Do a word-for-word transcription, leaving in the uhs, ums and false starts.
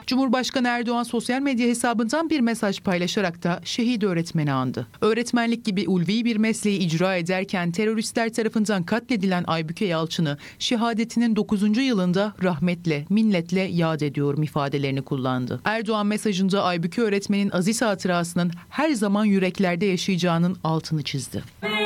Cumhurbaşkanı Erdoğan sosyal medya hesabından bir mesaj paylaşarak da şehit öğretmeni andı. Öğretmenlik gibi ulvi bir mesleği icra ederken teröristler tarafından katledilen Aybüke Yalçın'ı şehadetinin dokuzuncu yılında rahmetle, minnetle yad ediyorum ifadelerini kullandı. Erdoğan mesajında Aybüke öğretmenin aziz hatırasının her zaman yüreklerde yaşayacağının altını çizdi.